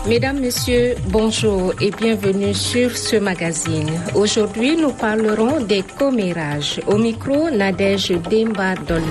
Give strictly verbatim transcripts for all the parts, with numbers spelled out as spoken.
Mesdames, Messieurs, bonjour et bienvenue sur ce magazine. Aujourd'hui, nous parlerons des commérages. Au micro, Nadège Demba Dolny.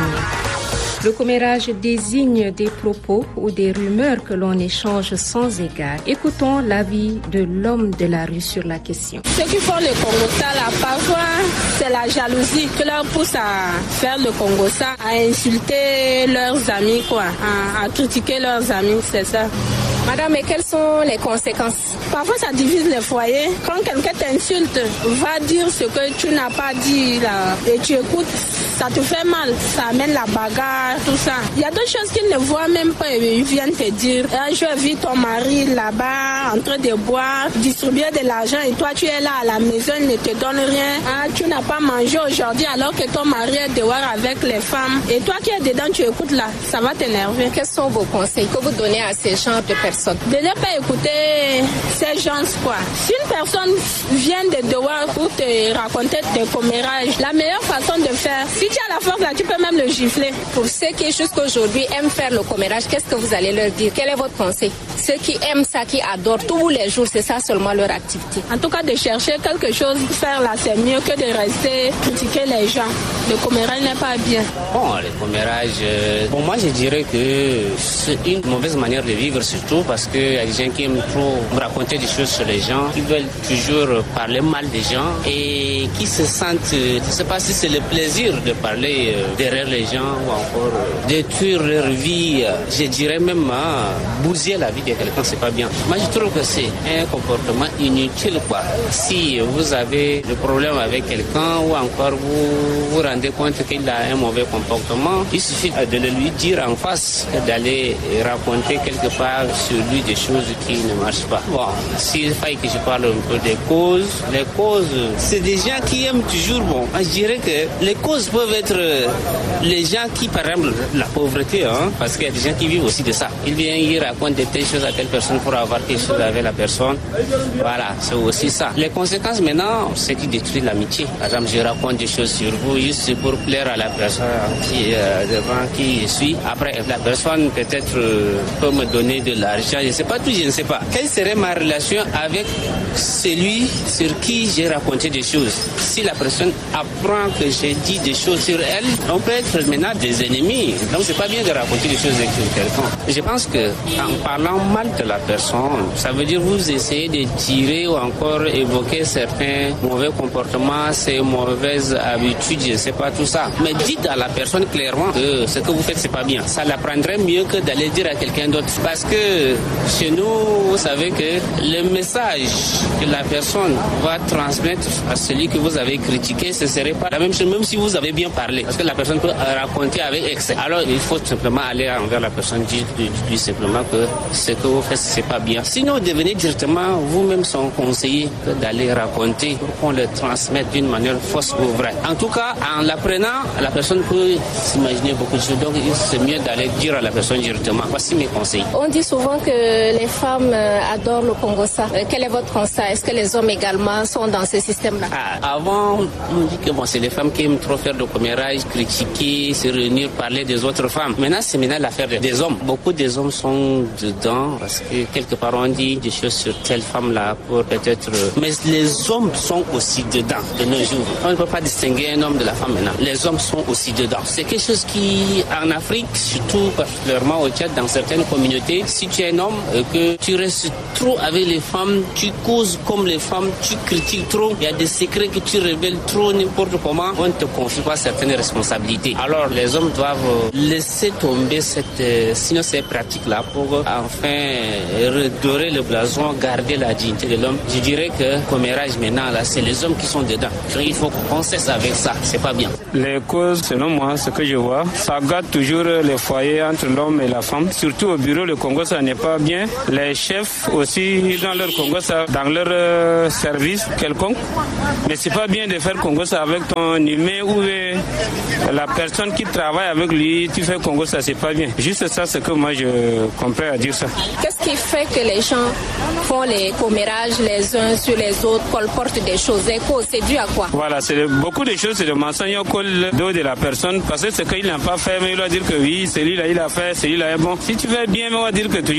Le commérage désigne des propos ou des rumeurs que l'on échange sans égard. Écoutons l'avis de l'homme de la rue sur la question. Ceux qui font le Congossa, là, parfois, c'est la jalousie qui leur pousse à faire le Congossa, à insulter leurs amis, quoi, à, à critiquer leurs amis, c'est ça. Madame, et quelles sont les conséquences? Parfois, ça divise les foyers. Quand quelqu'un t'insulte, va dire ce que tu n'as pas dit là, et tu écoutes, ça te fait mal. Ça amène la bagarre, tout ça. Il y a d'autres choses qu'ils ne voient même pas et ils viennent te dire. Un jour, vu ton mari là-bas en train de boire, distribuer de l'argent et toi, tu es là à la maison, il ne te donne rien. Ah, tu n'as pas mangé aujourd'hui alors que ton mari est dehors avec les femmes. Et toi qui es dedans, tu écoutes là, ça va t'énerver. Quels sont vos conseils que vous donnez à ces gens de personnes? De ne pas écouter ces gens, quoi. Si une personne vient de dehors pour te raconter tes commérages, la meilleure façon de faire, si tu as la force là, tu peux même le gifler. Pour ceux qui jusqu'à aujourd'hui aiment faire le commérage, qu'est-ce que vous allez leur dire? Quel est votre conseil? Ceux qui aiment ça, qui adorent tous les jours, c'est ça seulement leur activité. En tout cas, de chercher quelque chose à faire là, c'est mieux que de rester critiquer les gens. Le commérage n'est pas bien. Bon, le commérage, euh, pour moi, je dirais que c'est une mauvaise manière de vivre, surtout parce qu'il y a des gens qui aiment trop raconter des choses sur les gens, qui veulent toujours parler mal des gens et qui se sentent, je ne sais pas si c'est le plaisir de parler derrière les gens ou encore détruire leur vie, je dirais même hein, bousiller la vie de quelqu'un, c'est pas bien. Moi, je trouve que c'est un comportement inutile, quoi. Si vous avez le problème avec quelqu'un ou encore vous vous rendez compte qu'il a un mauvais comportement, il suffit de le lui dire en face, d'aller raconter quelque part sur lui des choses qui ne marchent pas. Bon, s'il faille que je parle un peu des causes, les causes, c'est des gens qui aiment toujours, bon, je dirais que les causes peuvent être les gens qui, par exemple, la pauvreté, hein, parce qu'il y a des gens qui vivent aussi de ça. Ils viennent, ils racontent de telles choses à telle personne pour avoir quelque chose avec la personne. Voilà, c'est aussi ça. Les conséquences maintenant, c'est qui détruit l'amitié. Par exemple, je raconte des choses sur vous juste pour plaire à la personne qui euh, devant qui je suis. Après, la personne peut-être euh, peut me donner de l'argent, je ne sais pas tout, je ne sais pas. Quelle serait ma relation avec celui sur qui j'ai raconté des choses? Si la personne apprend que j'ai dit des choses sur elle, on peut être maintenant des ennemis. Donc c'est pas bien de raconter des choses sur quelqu'un. Je pense que en parlant mal de la personne, ça veut dire vous essayez de tirer ou encore évoquer certains mauvais comportements, ces mauvaises habitudes, je ne sais pas tout ça. Mais dites à la personne clairement que ce que vous faites c'est pas bien. Ça l'apprendrait mieux que d'aller dire à quelqu'un d'autre. Parce que chez nous, vous savez que le message que la personne va transmettre à celui que vous avez critiqué, ce ne serait pas la même chose, même si vous avez bien parlé. Parce que la personne peut raconter avec excès. Alors, il faut simplement aller envers la personne, dire lui simplement que ce que vous faites, c'est pas bien. Sinon, devenez directement vous-même son conseiller que d'aller raconter pour qu'on le transmette d'une manière fausse ou vraie. En tout cas, en l'apprenant, la personne peut s'imaginer beaucoup de choses. Donc, c'est mieux d'aller dire à la personne directement. Voici mes conseils. On dit souvent que les femmes adorent le Congossa. Quel est votre constat? Est-ce que les hommes également sont dans ce système-là? Ah, avant, on dit que bon, c'est les femmes qui aiment trop faire de commérage, critiquer, se réunir, parler des autres femmes. Maintenant, c'est maintenant l'affaire des hommes. Beaucoup des hommes sont dedans parce que quelque part on dit des choses sur telle femme-là pour peut-être... Mais les hommes sont aussi dedans de nos jours. On ne peut pas distinguer un homme de la femme maintenant. Les hommes sont aussi dedans. C'est quelque chose qui, en Afrique, surtout particulièrement au Tchad, dans certaines communautés, si tu es un homme et que tu restes trop avec les femmes, tu causes comme les femmes, tu critiques trop, il y a des secrets que tu révèles trop n'importe comment, on ne te confie pas certaines responsabilités. Alors les hommes doivent laisser tomber cette, sinon ces pratiques-là pour enfin redorer le blason, garder la dignité de l'homme. Je dirais que commérage maintenant, là, c'est les hommes qui sont dedans. Donc, il faut qu'on cesse avec ça, c'est pas bien. Les causes, selon moi, ce que je vois, ça gâte toujours les foyers entre l'homme et la femme. Surtout au bureau, le Congo, ça n'est pas bien. Les chefs aussi, dans leur Congo, ça, dans leur euh, service quelconque. Mais c'est pas bien de faire Congo, ça avec ton humain ou euh, la personne qui travaille avec lui, tu fais Congo, ça c'est pas bien. Juste ça, c'est que moi je comprends à dire ça. Qu'est-ce qui fait que les gens font les commérages les uns sur les autres, colportent des choses? C'est dû à quoi? Voilà, c'est beaucoup de choses, c'est le mensonge au col dos de la personne, parce que ce qu'il n'a pas fait, mais il va dire que oui, celui-là il a fait, celui-là est bon. Si tu fais bien, on va dire que toujours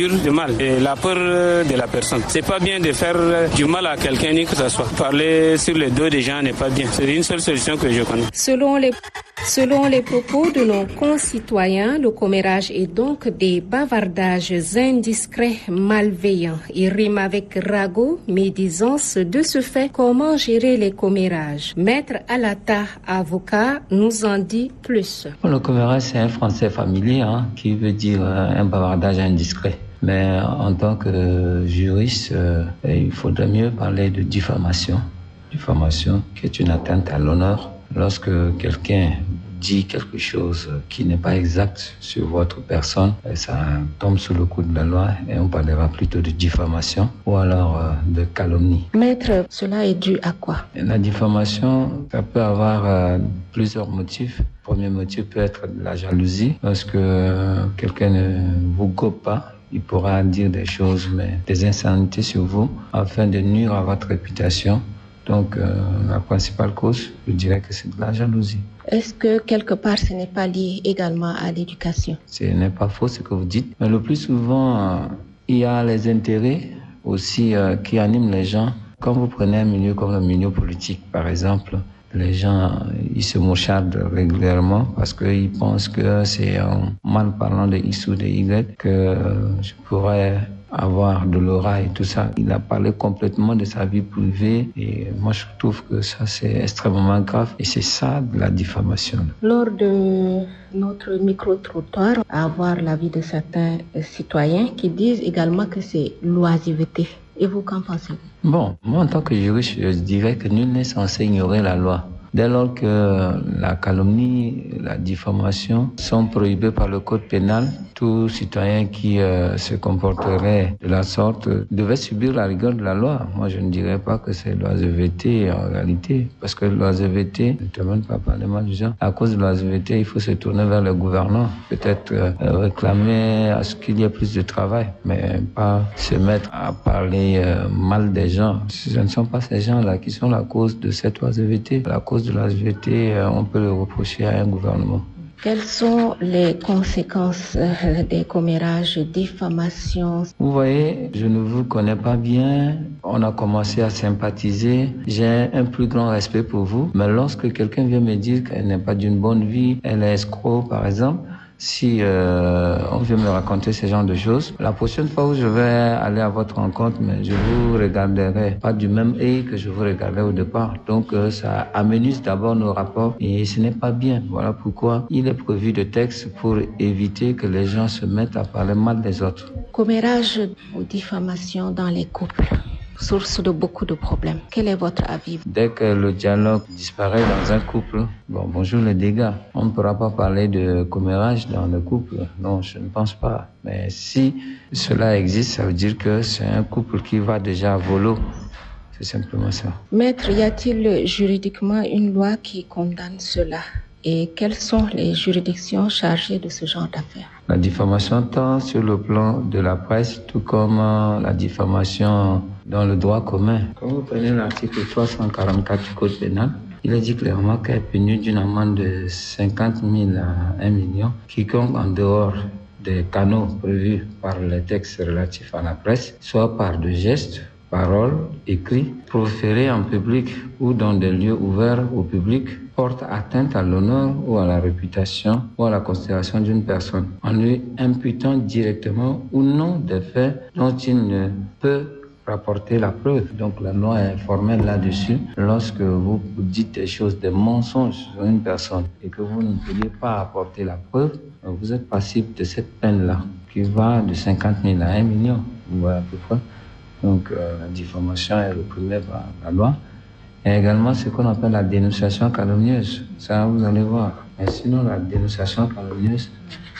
toujours du mal et la peur de la personne. C'est pas bien de faire du mal à quelqu'un ni que ce soit. Parler sur le dos des gens n'est pas bien. C'est une seule solution que je connais. Selon les, selon les propos de nos concitoyens, le commérage est donc des bavardages indiscrets, malveillants. Il rime avec ragot, médisance. De ce fait, comment gérer les commérages? Maître Alata, avocat, nous en dit plus. Le commérage, c'est un français familier hein, qui veut dire un bavardage indiscret. Mais en tant que juriste, euh, il faudrait mieux parler de diffamation. Diffamation qui est une atteinte à l'honneur. Lorsque quelqu'un dit quelque chose qui n'est pas exact sur votre personne, ça tombe sous le coup de la loi et on parlera plutôt de diffamation ou alors euh, de calomnie. Maître, cela est dû à quoi? La diffamation, ça peut avoir euh, plusieurs motifs. Le premier motif peut être la jalousie. Lorsque euh, quelqu'un ne vous gobe pas, il pourra dire des choses, mais des insanités sur vous afin de nuire à votre réputation. Donc, euh, la principale cause, je dirais que c'est de la jalousie. Est-ce que quelque part, ce n'est pas lié également à l'éducation? Ce n'est pas faux ce que vous dites, mais le plus souvent, euh, il y a les intérêts aussi euh, qui animent les gens. Quand vous prenez un milieu comme le milieu politique, par exemple, les gens, ils se mouchardent régulièrement parce qu'ils pensent que c'est en mal parlant de X ou de Y que euh, je pourrais avoir de l'aura et tout ça. Il a parlé complètement de sa vie privée et moi je trouve que ça c'est extrêmement grave et c'est ça de la diffamation. Lors de notre micro-trottoir, à avoir l'avis de certains citoyens qui disent également que c'est l'oisiveté. Et vous, qu'en pensez-vous? Bon, moi en tant que juriste, je dirais que nul n'est censé ignorer la loi. Dès lors que la calomnie, la diffamation sont prohibées par le code pénal, tout citoyen qui euh, se comporterait de la sorte devait subir la rigueur de la loi. Moi, je ne dirais pas que c'est l'oisiveté en réalité, parce que l'oisiveté ne te mène pas par les mal du genre. À cause de l'oisiveté, il faut se tourner vers le gouvernant, peut-être euh, réclamer à ce qu'il y ait plus de travail, mais pas se mettre à parler euh, mal des gens. Ce ne sont pas ces gens-là qui sont la cause de cette oisiveté. La cause de l'oisiveté, euh, on peut le reprocher à un gouvernement. Quelles sont les conséquences des commérages, diffamation? Vous voyez, je ne vous connais pas bien. On a commencé à sympathiser. J'ai un plus grand respect pour vous. Mais lorsque quelqu'un vient me dire qu'elle n'est pas d'une bonne vie, elle est escroc, par exemple, si euh, on vient me raconter ce genre de choses, la prochaine fois où je vais aller à votre rencontre, mais je vous regarderai pas du même œil que je vous regardais au départ. Donc euh, ça amenuise d'abord nos rapports et ce n'est pas bien. Voilà pourquoi il est prévu de textes pour éviter que les gens se mettent à parler mal des autres. Commérage ou diffamation dans les couples, source de beaucoup de problèmes. Quel est votre avis? Dès que le dialogue disparaît dans un couple, bon, bonjour les dégâts. On ne pourra pas parler de commérage dans le couple. Non, je ne pense pas. Mais si cela existe, ça veut dire que c'est un couple qui va déjà à volo. C'est simplement ça. Maître, y a-t-il juridiquement une loi qui condamne cela? Et quelles sont les juridictions chargées de ce genre d'affaires? La diffamation tant sur le plan de la presse, tout comme la diffamation dans le droit commun. Quand vous prenez l'article trois cent quarante-quatre du Code pénal, il est dit clairement qu'elle est punie d'une amende de cinquante mille à un million, quiconque en dehors des canaux prévus par les textes relatifs à la presse, soit par de gestes, paroles, écrits, proférés en public ou dans des lieux ouverts au public, porte atteinte à l'honneur ou à la réputation ou à la considération d'une personne, en lui imputant directement ou non des faits dont il ne peut rapporter la preuve. Donc la loi est formelle là-dessus. Lorsque vous dites des choses, des mensonges sur une personne et que vous ne pouviez pas apporter la preuve, vous êtes passible de cette peine-là qui va de cinquante mille à un million. Voilà à peu près. Donc euh, la diffamation est réprimée par la loi. Et également ce qu'on appelle la dénonciation calomnieuse. Ça, vous allez voir. Mais sinon, la dénonciation calomnieuse,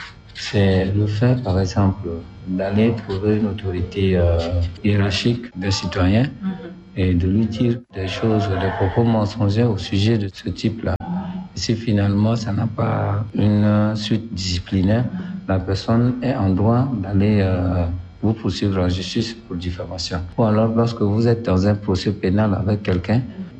c'est le fait, par exemple, d'aller trouver une autorité euh, hiérarchique d'un citoyen mm-hmm. et de lui dire des choses, des propos mensongers au sujet de ce type-là. Et si finalement, ça n'a pas une suite disciplinaire, la personne est en droit d'aller euh, vous poursuivre en justice pour diffamation. Ou alors, lorsque vous êtes dans un procès pénal avec quelqu'un,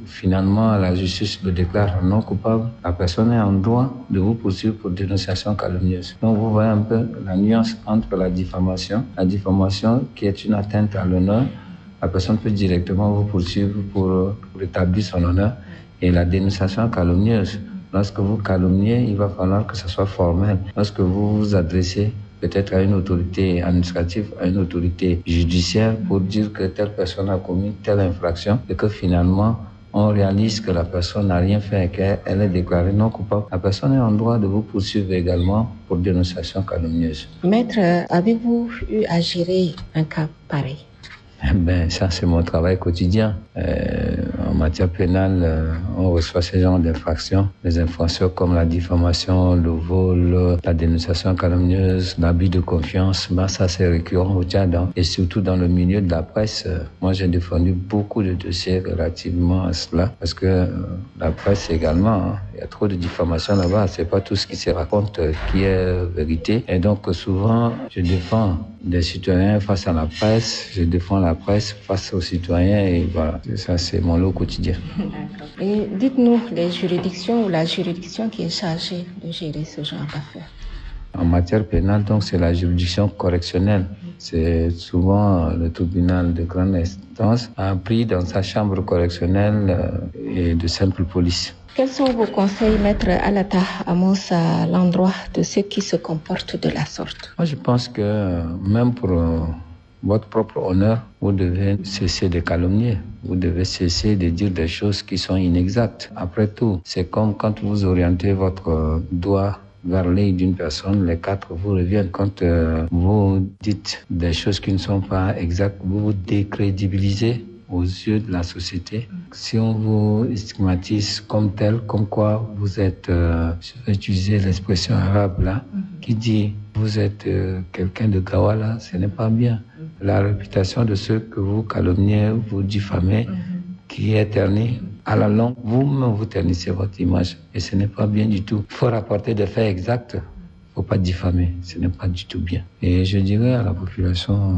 finalement la justice le déclare non coupable, la personne est en droit de vous poursuivre pour dénonciation calomnieuse. Donc vous voyez un peu la nuance entre la diffamation, la diffamation qui est une atteinte à l'honneur, la personne peut directement vous poursuivre pour, pour établir son honneur, et la dénonciation calomnieuse. Lorsque vous calomniez, il va falloir que ce soit formel. Lorsque vous vous adressez peut-être à une autorité administrative, à une autorité judiciaire pour dire que telle personne a commis telle infraction et que finalement on réalise que la personne n'a rien fait et qu'elle est déclarée non coupable, la personne est en droit de vous poursuivre également pour dénonciation calomnieuse. Maître, avez-vous eu à gérer un cas pareil? Ben, ça, c'est mon travail quotidien. Euh, en matière pénale, euh, on reçoit ce genre d'infractions. Les infractions comme la diffamation, le vol, la dénonciation calomnieuse, l'abus de confiance. Ben, ça, c'est récurrent au Tchad. Hein. Et surtout dans le milieu de la presse. Euh, moi, j'ai défendu beaucoup de dossiers relativement à cela. Parce que euh, la presse également, hein, il y a trop de diffamation là-bas. C'est pas tout ce qui se raconte euh, qui est vérité. Et donc, souvent, je défends des citoyens face à la presse. Je défends la presse face aux citoyens et voilà, ça c'est mon lot quotidien. D'accord. Et dites-nous les juridictions ou la juridiction qui est chargée de gérer ce genre d'affaires. En matière pénale, donc c'est la juridiction correctionnelle. C'est souvent le tribunal de grande instance a pris dans sa chambre correctionnelle et de simple police. Quels sont vos conseils, Maître Alata Amos, à l'endroit de ceux qui se comportent de la sorte? Moi, je pense que même pour euh, votre propre honneur, vous devez cesser de calomnier. Vous devez cesser de dire des choses qui sont inexactes. Après tout, c'est comme quand vous orientez votre euh, doigt vers l'œil d'une personne, les quatre vous reviennent. Quand euh, vous dites des choses qui ne sont pas exactes, vous vous décrédibilisez aux yeux de la société. Si on vous stigmatise comme tel, comme quoi vous êtes, euh, je vais utiliser l'expression arabe là, mm-hmm. qui dit vous êtes euh, quelqu'un de Gawala, ce n'est pas bien. Mm-hmm. La réputation de ceux que vous calomniez, vous diffamez, mm-hmm. qui est ternie, à la longue, vous-même vous ternissez votre image et ce n'est pas bien du tout. Il faut rapporter des faits exacts, il ne faut pas diffamer, ce n'est pas du tout bien. Et je dirais à la population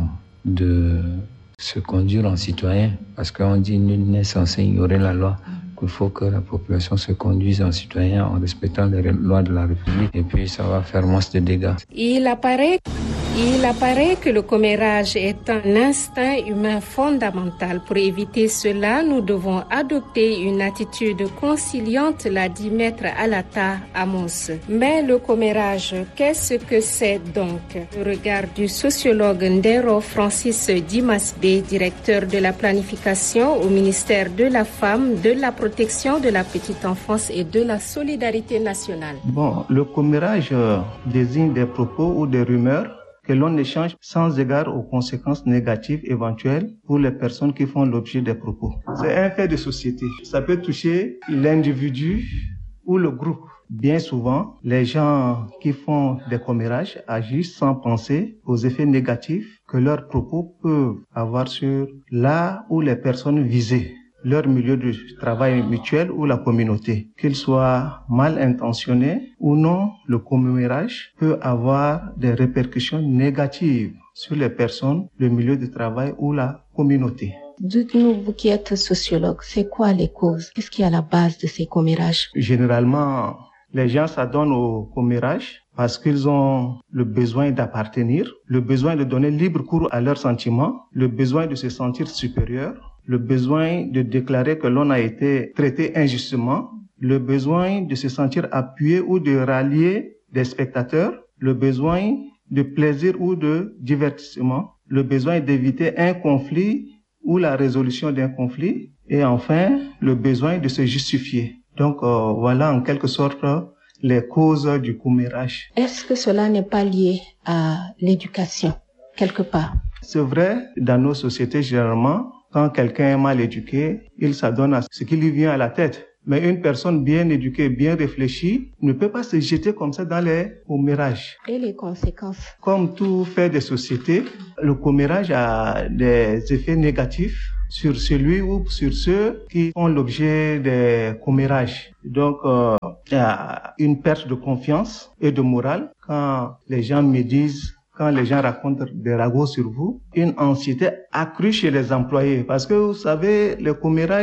de se conduire en citoyen, parce qu'on dit nul n'est censé ignorer la loi, qu'il faut que la population se conduise en citoyen en respectant les lois de la République, et puis ça va faire moins de dégâts. Il apparaît, il apparaît que le commérage est un instinct humain fondamental. Pour éviter cela, nous devons adopter une attitude conciliante, l'a dit Maître Alata Amos. Mais le commérage, qu'est-ce que c'est donc? Le regard du sociologue Ndero Francis Dimasbe, directeur de la planification au ministère de la Femme, de la protection de la petite enfance et de la solidarité nationale. Bon, le commérage euh, désigne des propos ou des rumeurs que l'on échange sans égard aux conséquences négatives éventuelles pour les personnes qui font l'objet des propos. C'est un fait de société. Ça peut toucher l'individu ou le groupe. Bien souvent, les gens qui font des commérages agissent sans penser aux effets négatifs que leurs propos peuvent avoir sur la ou les personnes visées, leur milieu de travail mutuel ou la communauté. Qu'ils soient mal intentionnés ou non, le commérage peut avoir des répercussions négatives sur les personnes, le milieu de travail ou la communauté. Dites-nous, vous qui êtes sociologue, c'est quoi les causes? Qu'est-ce qui est à la base de ces commérages? Généralement, les gens s'adonnent au commérage parce qu'ils ont le besoin d'appartenir, le besoin de donner libre cours à leurs sentiments, le besoin de se sentir supérieur, le besoin de déclarer que l'on a été traité injustement, le besoin de se sentir appuyé ou de rallier des spectateurs, le besoin de plaisir ou de divertissement, le besoin d'éviter un conflit ou la résolution d'un conflit, et enfin, le besoin de se justifier. Donc, euh, voilà en quelque sorte les causes du commérage. Est-ce que cela n'est pas lié à l'éducation, quelque part? C'est vrai, dans nos sociétés, généralement, quand quelqu'un est mal éduqué, il s'adonne à ce qui lui vient à la tête. Mais une personne bien éduquée, bien réfléchie, ne peut pas se jeter comme ça dans les commérages. Et les conséquences? Comme tout fait des sociétés, le commérage a des effets négatifs sur celui ou sur ceux qui font l'objet des commérages. Donc, euh, il y a une perte de confiance et de morale quand les gens médisent, quand les gens racontent des ragots sur vous, une anxiété accrue chez les employés. Parce que vous savez, les commérages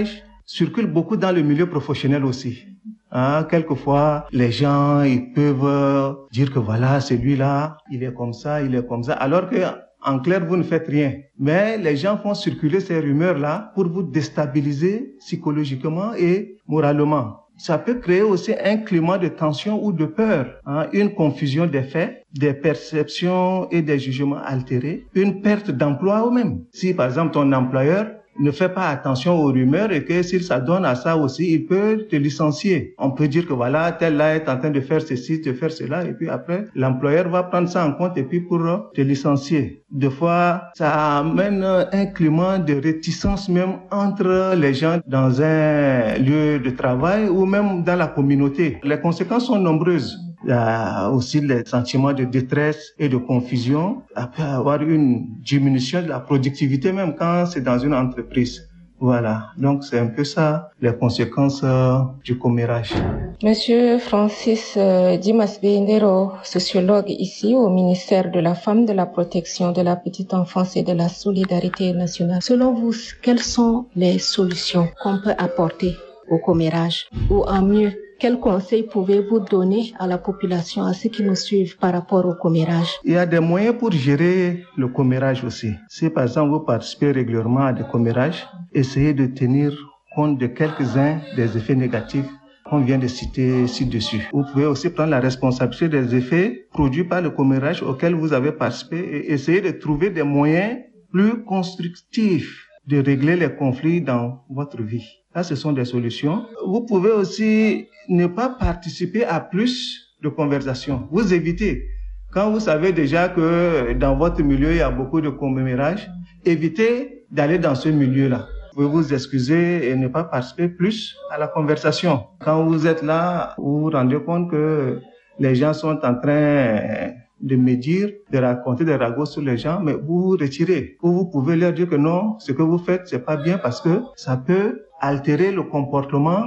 circule beaucoup dans le milieu professionnel aussi. Hein, quelquefois, les gens, ils peuvent dire que voilà, celui-là, il est comme ça, il est comme ça, alors que, en clair, vous ne faites rien. Mais les gens font circuler ces rumeurs-là pour vous déstabiliser psychologiquement et moralement. Ça peut créer aussi un climat de tension ou de peur, hein, une confusion des faits, des perceptions et des jugements altérés, une perte d'emploi ou même. Si, par exemple, ton employeur ne fait pas attention aux rumeurs et que s'il s'adonne à ça aussi, il peut te licencier. On peut dire que voilà, tel là est en train de faire ceci, de faire cela, et puis après, l'employeur va prendre ça en compte et puis pour te licencier. Des fois, ça amène un climat de réticence même entre les gens dans un lieu de travail ou même dans la communauté. Les conséquences sont nombreuses. Il y a aussi les sentiments de détresse et de confusion. Il peut y avoir une diminution de la productivité même quand c'est dans une entreprise. Voilà. Donc, c'est un peu ça, les conséquences euh, du commérage. Monsieur Francis euh, Dimas Bendero, sociologue ici au ministère de la Femme, de la Protection de la Petite Enfance et de la Solidarité nationale. Selon vous, quelles sont les solutions qu'on peut apporter au commérage ou en mieux? Quels conseils pouvez-vous donner à la population, à ceux qui nous suivent par rapport au commérage? Il y a des moyens pour gérer le commérage aussi. Si par exemple vous participez régulièrement à des commérages, essayez de tenir compte de quelques-uns des effets négatifs qu'on vient de citer ci-dessus. Vous pouvez aussi prendre la responsabilité des effets produits par le commérage auquel vous avez participé et essayer de trouver des moyens plus constructifs de régler les conflits dans votre vie. Là, ce sont des solutions. Vous pouvez aussi ne pas participer à plus de conversations. Vous évitez. Quand vous savez déjà que dans votre milieu, il y a beaucoup de commérages, évitez d'aller dans ce milieu-là. Vous pouvez vous excuser et ne pas participer plus à la conversation. Quand vous êtes là, vous vous rendez compte que les gens sont en train de médire, de raconter des ragots sur les gens, mais vous vous retirez. Ou vous pouvez leur dire que non, ce que vous faites, c'est pas bien parce que ça peut altérer le comportement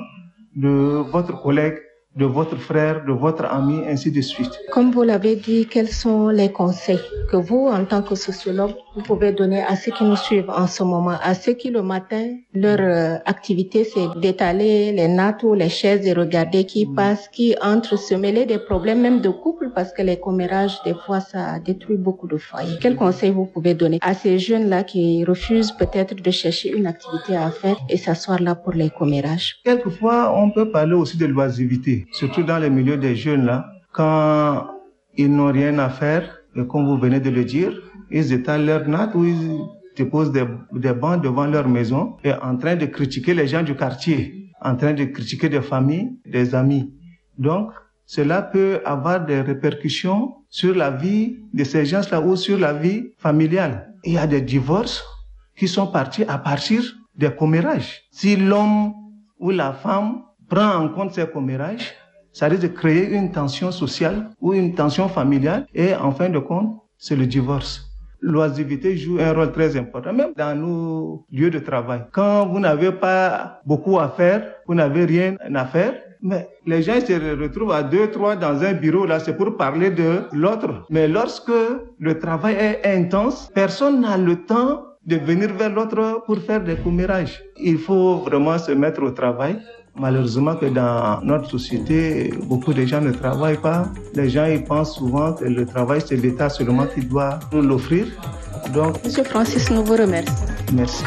de votre collègue, de votre frère, de votre ami, ainsi de suite. Comme vous l'avez dit, quels sont les conseils que vous, en tant que sociologue, vous pouvez donner à ceux qui nous suivent en ce moment, à ceux qui le matin, leur euh, activité, c'est d'étaler les nattes ou les chaises et regarder qui passe, qui entre, se mêler des problèmes même de couple, parce que les commérages, des fois, ça détruit beaucoup de foyers. Quels conseils vous pouvez donner à ces jeunes-là qui refusent peut-être de chercher une activité à faire et s'asseoir là pour les commérages? Quelquefois, on peut parler aussi de l'oisiveté, surtout dans les milieux des jeunes là, quand ils n'ont rien à faire, et comme vous venez de le dire, ils étalent leurs nattes ou ils déposent des, des bancs devant leur maison et en train de critiquer les gens du quartier, en train de critiquer des familles, des amis. Donc, cela peut avoir des répercussions sur la vie de ces gens-là ou sur la vie familiale. Il y a des divorces qui sont partis à partir des commérages. Si l'homme ou la femme prend en compte ces commérages, ça risque de créer une tension sociale ou une tension familiale et en fin de compte, c'est le divorce. L'oisiveté joue un rôle très important, même dans nos lieux de travail. Quand vous n'avez pas beaucoup à faire, vous n'avez rien à faire, mais les gens se retrouvent à deux, trois dans un bureau, là, c'est pour parler de l'autre. Mais lorsque le travail est intense, personne n'a le temps de venir vers l'autre pour faire des commérages. Il faut vraiment se mettre au travail. Malheureusement que dans notre société, beaucoup de gens ne travaillent pas. Les gens ils pensent souvent que le travail, c'est l'État seulement qui doit nous l'offrir. Donc, Monsieur Francis, nous vous remercions. Merci.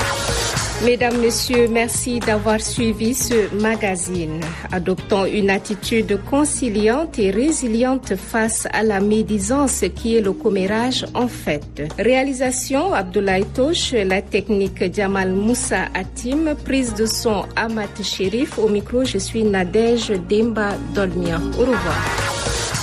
Mesdames, Messieurs, merci d'avoir suivi ce magazine. Adoptons une attitude conciliante et résiliente face à la médisance qui est le commérage en fait. Réalisation Abdoulaye Touche, la technique Jamal Moussa Hatim, prise de son Amat Chérif. Au micro, je suis Nadège Demba Dolmia. Au revoir.